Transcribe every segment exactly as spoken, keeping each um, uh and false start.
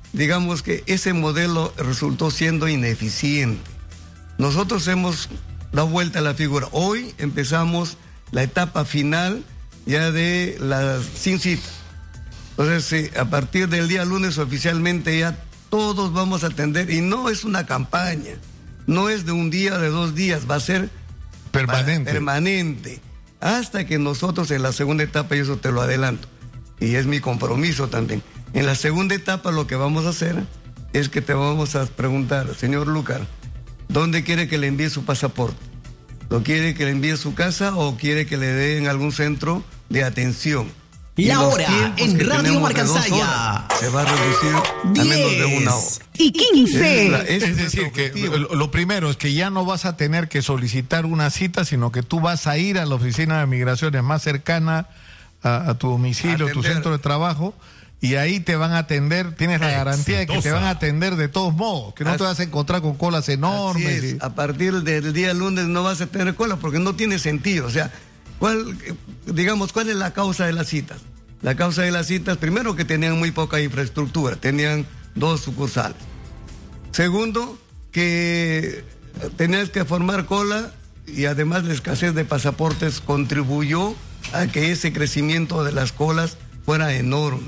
digamos que ese modelo resultó siendo ineficiente. Nosotros hemos dado vuelta a la figura. Hoy empezamos la etapa final ya de la sin cita. Entonces, sí, a partir del día lunes oficialmente ya todos vamos a atender, y no es una campaña, no es de un día, de dos días, va a ser permanente. permanente, hasta que nosotros en la segunda etapa, y eso te lo adelanto, y es mi compromiso también, en la segunda etapa lo que vamos a hacer es que te vamos a preguntar, señor Lucar, ¿dónde quiere que le envíe su pasaporte? ¿Lo quiere que le envíe a su casa o quiere que le dé en algún centro de atención? Y ahora, en Radio Marcansaya, se va a reducir a menos de una hora. Y quince. Es, la, es, es decir, que lo, lo primero es que ya no vas a tener que solicitar una cita, sino que tú vas a ir a la oficina de migraciones más cercana a, a tu domicilio, a tu centro de trabajo, y ahí te van a atender, tienes la garantía de que te van a atender de todos modos, que no así, te vas a encontrar con colas enormes. Así es. Y... a partir del día lunes no vas a tener cola porque no tiene sentido. O sea, ¿cuál, digamos, cuál es la causa de las citas? La causa de las citas, primero, que tenían muy poca infraestructura, tenían dos sucursales. Segundo, que tenías que formar cola, y además la escasez de pasaportes contribuyó a que ese crecimiento de las colas fuera enorme.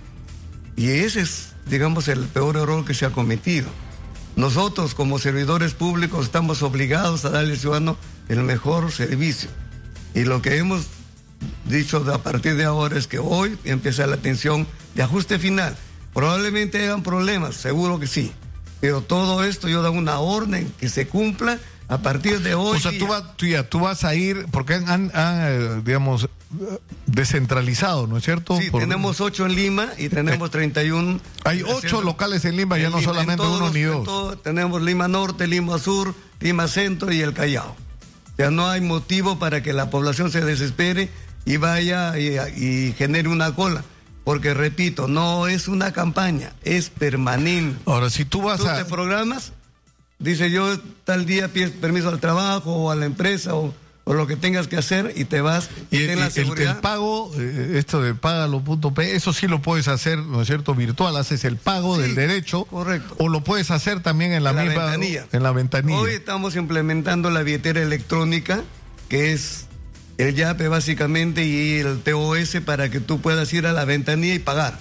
Y ese es, digamos, el peor error que se ha cometido. Nosotros, como servidores públicos, estamos obligados a darle al ciudadano el mejor servicio. Y lo que hemos dicho de a partir de ahora es que hoy empieza la atención de ajuste final. Probablemente hayan problemas, seguro que sí. Pero todo esto yo doy una orden que se cumpla a partir de hoy. O sea, tú, va, tú, ya, tú vas a ir, porque han, han, han digamos, descentralizado, ¿no es cierto? Sí, Por... tenemos ocho en Lima y tenemos treinta y uno. Hay ocho locales en Lima, en ya no Lima, solamente todos, uno ni dos. Todo, tenemos Lima Norte, Lima Sur, Lima Centro y el Callao. O sea, no hay motivo para que la población se desespere y vaya y, y genere una cola. Porque, repito, no es una campaña, es permanente. Ahora, si tú vas tú a... te programas, dice yo tal día pides permiso al trabajo o a la empresa o, o lo que tengas que hacer y te vas y, y ten la seguridad. El, el pago, eh, esto de págalo punto pe, eso sí lo puedes hacer, ¿no es cierto?, virtual, haces el pago sí, del derecho. Correcto. O lo puedes hacer también en la, en misma... La ventanilla. En la ventanilla. Hoy estamos implementando la billetera electrónica, que es el YAPE básicamente y el T O S, para que tú puedas ir a la ventanilla y pagar.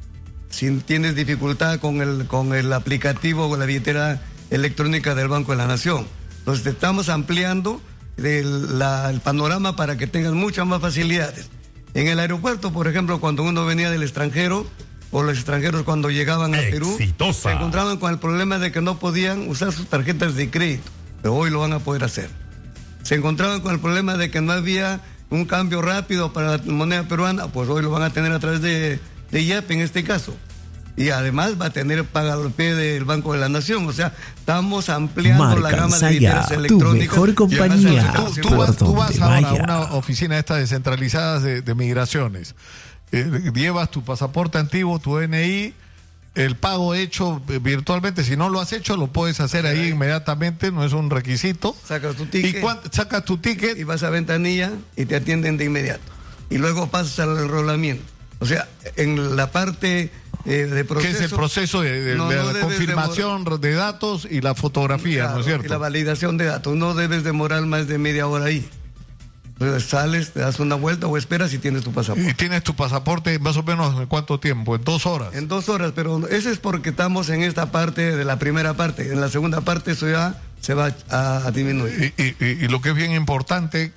Si tienes dificultad con el, con el aplicativo o la billetera electrónica del Banco de la Nación. Entonces te estamos ampliando el, la, el panorama para que tengas muchas más facilidades. En el aeropuerto, por ejemplo, cuando uno venía del extranjero, o los extranjeros cuando llegaban a Perú, Exitosa. se encontraban con el problema de que no podían usar sus tarjetas de crédito, pero hoy lo van a poder hacer. Se encontraban con el problema de que no había un cambio rápido para la moneda peruana, pues hoy lo van a tener a través de, de YAPE en este caso. Y además va a tener Pagalopé del Banco de la Nación. O sea, estamos ampliando la gama de billeteras electrónicas. Tu mejor compañía. Tú, tú vas, tú vas ahora a una oficina esta descentralizada de, de migraciones. Eh, llevas tu pasaporte antiguo, tu D N I, el pago hecho virtualmente. Si no lo has hecho, lo puedes hacer ahí inmediatamente, no es un requisito. Sacas tu ticket. ¿Y cuánto, sacas tu ticket? Y vas a ventanilla y te atienden de inmediato. Y luego pasas al enrolamiento. O sea, en la parte eh, de proceso... ¿Qué es el proceso de, de, no, de no la confirmación de, de datos y la fotografía, claro, ¿no es cierto? Y la validación de datos. No debes demorar más de media hora ahí. Entonces sales, te das una vuelta o esperas y tienes tu pasaporte. ¿Y tienes tu pasaporte más o menos en cuánto tiempo? ¿En dos horas? En dos horas, pero eso es porque estamos en esta parte de la primera parte. En la segunda parte eso ya se va a, a disminuir. Y, y, y, y lo que es bien importante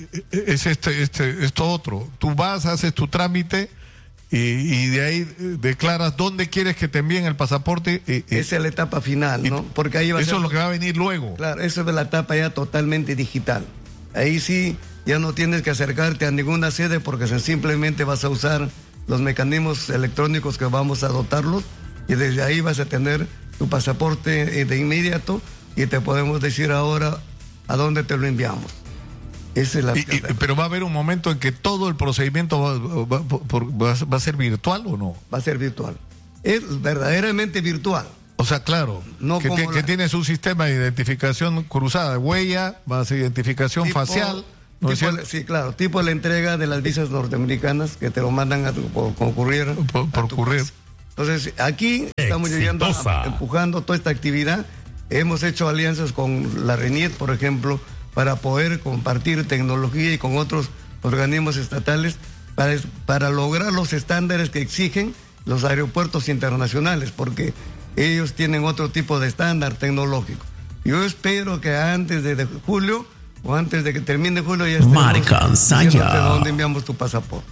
es este, este, esto otro. Tú vas, haces tu trámite y, y de ahí declaras dónde quieres que te envíen el pasaporte. Y, y, Esa es la etapa final, ¿no? Porque ahí va eso a ser, es lo que va a venir luego. Claro, eso es la etapa ya totalmente digital. Ahí sí ya no tienes que acercarte a ninguna sede porque simplemente vas a usar los mecanismos electrónicos que vamos a dotarlos y desde ahí vas a tener tu pasaporte de inmediato y te podemos decir ahora a dónde te lo enviamos. Esa es la... y, y, pero va a haber un momento en que todo el procedimiento va, va, va, va a ser virtual o no? Va a ser virtual. Es verdaderamente virtual. O sea, claro, no que, te, la... que tienes un sistema de identificación cruzada de huella, va a ser identificación tipo, facial. ¿no tipo, es sí, claro, tipo la entrega de las visas norteamericanas que te lo mandan a tu, por concurrir. Por, por a tu ocurrir. casa. Entonces, aquí estamos llegando, a, empujando toda esta actividad. Hemos hecho alianzas con la RENIET, por ejemplo, para poder compartir tecnología y con otros organismos estatales para, para lograr los estándares que exigen los aeropuertos internacionales, porque ellos tienen otro tipo de estándar tecnológico. Yo espero que antes de, de julio o antes de que termine julio ya estemos diciendo de dónde enviamos tu pasaporte.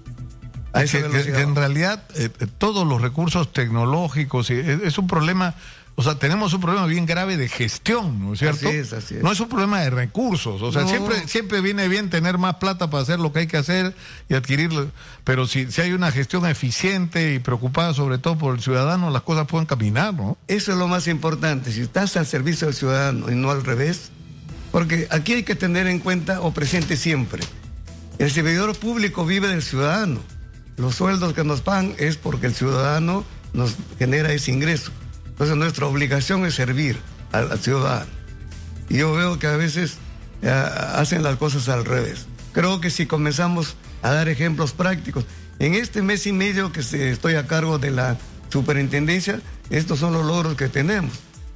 Que, que, que en realidad eh, todos los recursos tecnológicos es, es un problema, o sea, tenemos un problema bien grave de gestión, ¿no es cierto? Así es, así es. No es un problema de recursos, o sea, no. siempre siempre viene bien tener más plata para hacer lo que hay que hacer y adquirirlo, pero si, si hay una gestión eficiente y preocupada sobre todo por el ciudadano, las cosas pueden caminar, ¿no? Eso es lo más importante, si estás al servicio del ciudadano y no al revés, porque aquí hay que tener en cuenta o presente siempre, el servidor público vive del ciudadano. Los sueldos que nos pagan es porque el ciudadano nos genera ese ingreso. Entonces nuestra obligación es servir al, al ciudadano. Y yo veo que a veces eh, hacen las cosas al revés. Creo que si comenzamos a dar ejemplos prácticos, en este mes y medio que se, estoy a cargo de la superintendencia, estos son los logros que tenemos.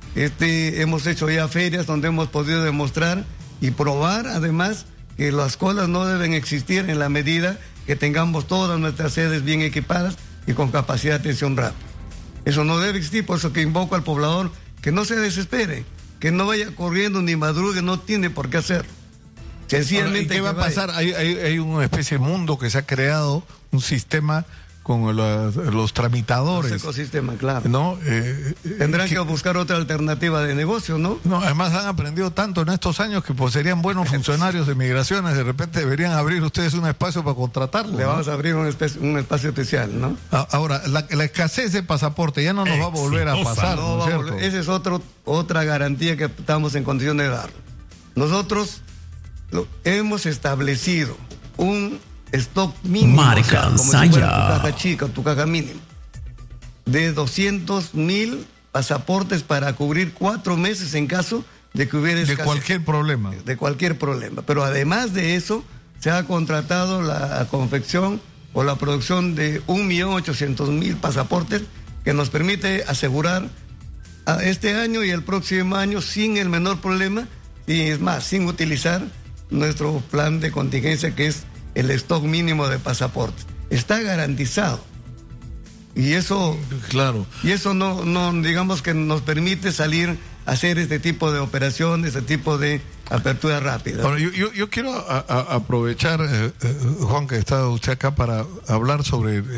Este, hemos hecho ya ferias donde hemos podido demostrar y probar además que las colas no deben existir en la medida que tengamos todas nuestras sedes bien equipadas y con capacidad de atención rápida. Eso no debe existir, por eso que invoco al poblador que no se desespere, que no vaya corriendo ni madrugue, no tiene por qué hacer. Sencillamente. ¿Qué va a pasar? Hay, hay, hay una especie de mundo que se ha creado, un sistema con los, los tramitadores. Ese ecosistema, claro. ¿No? Eh, Tendrán que, que buscar otra alternativa de negocio, ¿no? No, además han aprendido tanto en estos años que pues serían buenos funcionarios de migraciones, de repente deberían abrir ustedes un espacio para contratarlos. Le ¿no? vamos a abrir un, espe- un espacio especial, ¿no? Ahora, la, la escasez de pasaporte ya no nos va a volver a pasar, ¿no? ¿no? Volver. Esa es otro, otra garantía que estamos en condición de dar. Nosotros lo, hemos establecido un stock mínimo, Marca, o sea, como si fuera tu caja chica, tu caja mínima, de doscientos mil pasaportes para cubrir cuatro meses en caso de que hubiera escasez. De cualquier problema. De cualquier problema. Pero además de eso, se ha contratado la confección o la producción de un millón ochocientos mil pasaportes que nos permite asegurar a este año y el próximo año sin el menor problema, y es más, sin utilizar nuestro plan de contingencia que es el stock mínimo de pasaportes. Está garantizado. Y eso, claro. Y eso no, no, digamos que nos permite salir a hacer este tipo de operaciones, este tipo de apertura rápida. Ahora, yo, yo, yo quiero a, a aprovechar, eh, eh, Juan, que está usted acá para hablar sobre... Eh,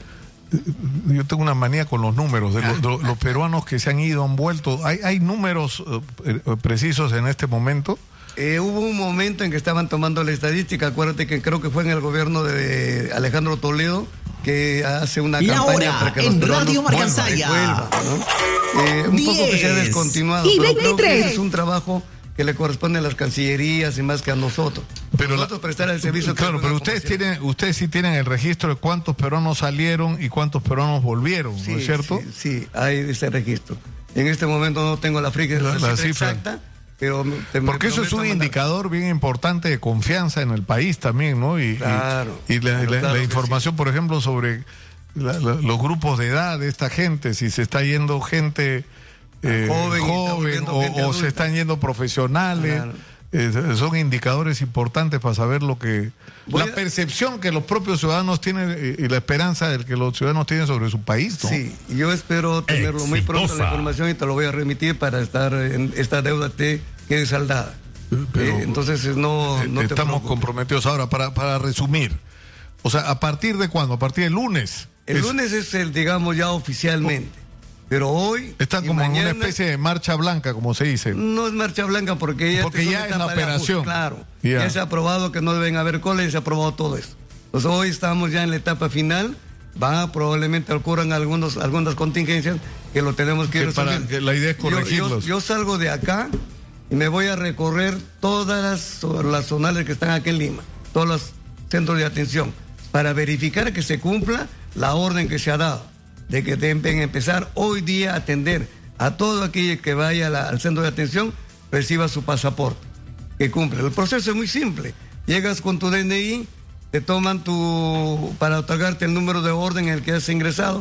yo tengo una manía con los números de los, de los peruanos que se han ido, han vuelto. ¿Hay, hay números eh, precisos en este momento? Eh, hubo un momento en que estaban tomando la estadística, acuérdate que creo que fue en el gobierno de Alejandro Toledo que hace una la campaña hora, para que en los Radio peruanos Marcansaya vuelvan, ¿no? eh, un poco que se ha descontinuado, y pero veintitrés. creo que es un trabajo que le corresponde a las cancillerías y más que a nosotros. Pero nosotros la, prestar el servicio. Claro, pero ustedes tienen, ustedes sí tienen el registro de cuántos peruanos salieron y cuántos peruanos volvieron, sí, ¿no es cierto? Sí, sí, hay ese registro. En este momento no tengo la, frica, la, la cifra exacta. Pero te, porque eso es un indicador bien importante de confianza en el país también, ¿no? Y, claro, y, y la, claro, la, claro la información, sí. Por ejemplo, sobre la, la, los grupos de edad de esta gente, si se está yendo gente eh, joven, joven o, gente o se están yendo profesionales, claro. eh, son indicadores importantes para saber lo que... Voy la a... percepción que los propios ciudadanos tienen y la esperanza del que los ciudadanos tienen sobre su país, ¿no? Sí, yo espero tenerlo Exitosa. muy pronto la información y te lo voy a remitir para estar en esta deuda te quede saldada. Pero, eh, entonces no, no estamos te comprometidos. Ahora, para, para resumir, o sea, ¿a partir de cuándo? ¿A partir del lunes? El es... lunes es el, digamos, ya oficialmente. Pero hoy... Están como mañana, en una especie de marcha blanca, como se dice. No es marcha blanca porque ya, porque ya es la operación. Claro, yeah. ya se ha aprobado que no deben haber cola y se ha aprobado todo eso. Entonces hoy estamos ya en la etapa final. Va, probablemente ocurran algunos, algunas contingencias que lo tenemos que ir resolviendo. Que la idea es corregirlos. Yo, yo, yo salgo de acá y me voy a recorrer todas las, las zonales que están aquí en Lima, todos los centros de atención, para verificar que se cumpla la orden que se ha dado, de que deben empezar hoy día a atender a todo aquel que vaya a la, al centro de atención, reciba su pasaporte, que cumple. El proceso es muy simple. Llegas con tu D N I, te toman tu, para otorgarte el número de orden en el que has ingresado,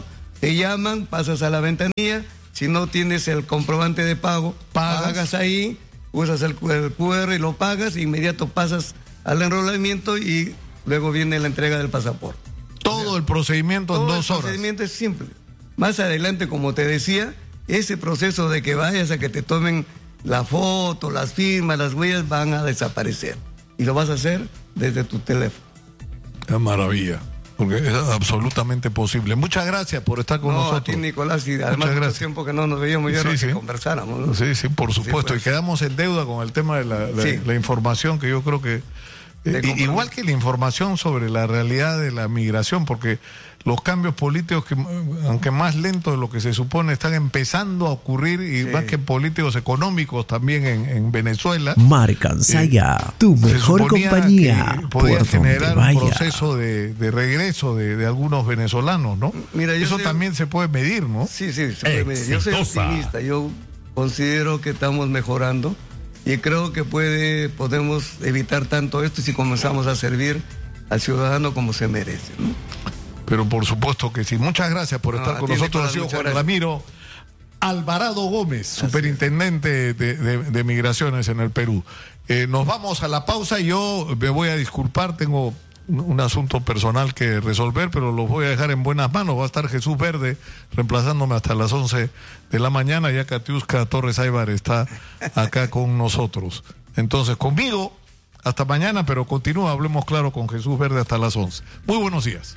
te llaman, pasas a la ventanilla, si no tienes el comprobante de pago, pagas, pagas ahí, usas el, el cu erre y lo pagas, inmediato pasas al enrolamiento y luego viene la entrega del pasaporte. Todo o sea, el procedimiento en dos horas. Todo el procedimiento es simple. Más adelante, como te decía, ese proceso de que vayas a que te tomen la foto, las firmas, las huellas van a desaparecer. Y lo vas a hacer desde tu teléfono. Qué maravilla, porque es absolutamente posible. Muchas gracias por estar con no, nosotros. A ti, Nicolás, y además mucho tiempo que no nos veíamos, ya sí, sí. que conversáramos, ¿no? Sí, sí, por supuesto. Sí, pues. Y quedamos en deuda con el tema de la, la, sí. la información, que yo creo que eh, igual que la información sobre la realidad de la migración, porque los cambios políticos, que aunque más lentos de lo que se supone, están empezando a ocurrir, y sí. más que políticos económicos también en, en Venezuela. Marcansaya, eh, tu mejor compañía. Podría generar un proceso de, de regreso de, de algunos venezolanos, ¿no? Mira, yo Eso soy... también se puede medir, ¿no? Sí, sí, se puede medir. Yo soy optimista, yo considero que estamos mejorando y creo que puede, podemos evitar tanto esto si comenzamos a servir al ciudadano como se merece, ¿no? Pero por supuesto que sí. Muchas gracias por estar no, con nosotros. Ha sido Juan Ramiro Alvarado Gómez, superintendente de, de, de Migraciones en el Perú. Eh, nos vamos a la pausa y yo me voy a disculpar, tengo un, un asunto personal que resolver, pero los voy a dejar en buenas manos. Va a estar Jesús Verde reemplazándome hasta las once de la mañana, ya Katiuska Torres Aybar está acá con nosotros. Entonces, conmigo, hasta mañana, pero continúa, hablemos claro con Jesús Verde hasta las once. Muy buenos días.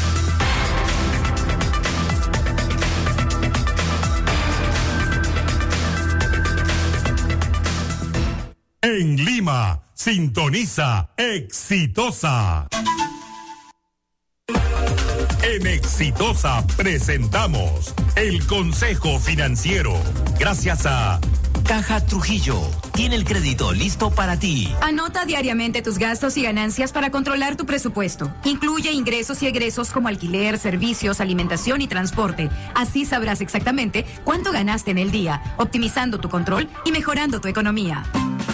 En Lima, sintoniza Exitosa. En Exitosa presentamos el Consejo Financiero. Gracias a Caja Trujillo. Tiene el crédito listo para ti. Anota diariamente tus gastos y ganancias para controlar tu presupuesto. Incluye ingresos y egresos como alquiler, servicios, alimentación y transporte. Así sabrás exactamente cuánto ganaste en el día, optimizando tu control y mejorando tu economía.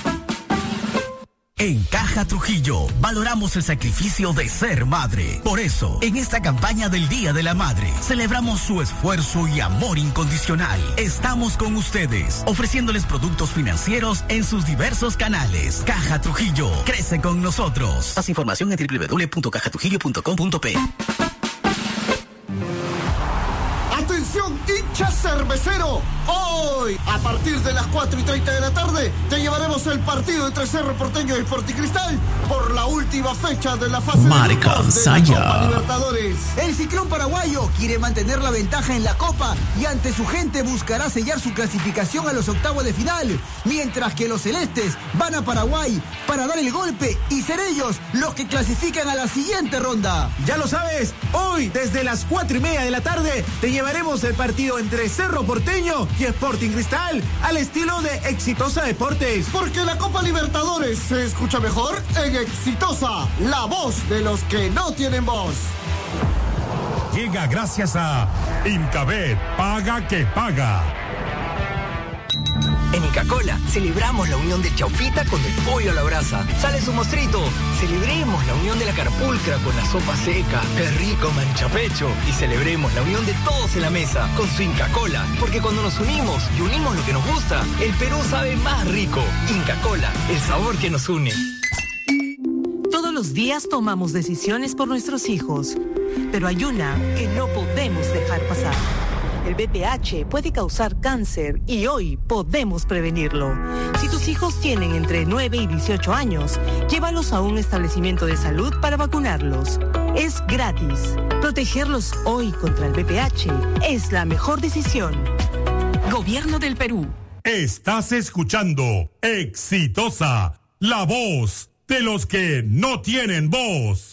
En Caja Trujillo valoramos el sacrificio de ser madre. Por eso, en esta campaña del Día de la Madre, celebramos su esfuerzo y amor incondicional. Estamos con ustedes, ofreciéndoles productos financieros en sus diversos canales. Caja Trujillo, crece con nosotros. Más información en doble u doble u doble u punto caja trujillo punto com punto pe. ¡Atención, hincha cervecero! Hoy, a partir de las cuatro y treinta de la tarde, te llevaremos el partido entre Cerro Porteño y Sporting Cristal por la última fecha de la fase Marcansaya de la Copa Libertadores. El ciclón paraguayo quiere mantener la ventaja en la Copa y ante su gente buscará sellar su clasificación a los octavos de final, mientras que los celestes van a Paraguay para dar el golpe y ser ellos los que clasifican a la siguiente ronda. Ya lo sabes, hoy desde las cuatro y media de la tarde te llevaremos el partido entre Cerro Porteño y Sporting Cristal al estilo de Exitosa Deportes. Porque la Copa Libertadores se escucha mejor en Exitosa, la voz de los que no tienen voz. Llega gracias a Incabet, paga que paga. En Inca Kola celebramos la unión de Chaufita con el pollo a la brasa. ¡Sale su mostrito! Celebremos la unión de la carpulcra con la sopa seca. ¡Qué rico manchapecho! Y celebremos la unión de todos en la mesa con su Inca Kola. Porque cuando nos unimos y unimos lo que nos gusta, el Perú sabe más rico. Inca Kola, el sabor que nos une. Todos los días tomamos decisiones por nuestros hijos, pero hay una que no podemos dejar pasar. El B P H puede causar cáncer y hoy podemos prevenirlo. Si tus hijos tienen entre nueve y dieciocho años, llévalos a un establecimiento de salud para vacunarlos. Es gratis. Protegerlos hoy contra el B P H es la mejor decisión. Gobierno del Perú. Estás escuchando Exitosa, la voz de los que no tienen voz.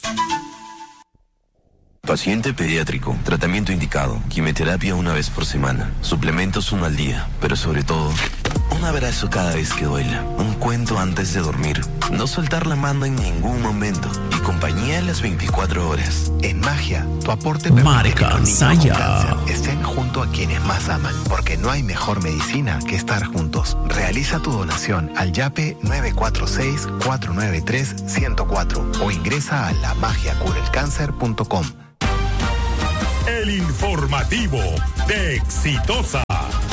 Paciente pediátrico, tratamiento indicado, quimioterapia una vez por semana, suplementos uno al día, pero sobre todo, un abrazo cada vez que duela, un cuento antes de dormir, no soltar la mano en ningún momento y compañía en las veinticuatro horas. En Magia, tu aporte permite que los niños con cáncer estén junto a quienes más aman, porque no hay mejor medicina que estar juntos. Realiza tu donación al YAPE nueve cuatro seis, cuatro nueve tres, uno cero cuatro o ingresa a la magia cura el cáncer punto com. el informativo de Exitosa.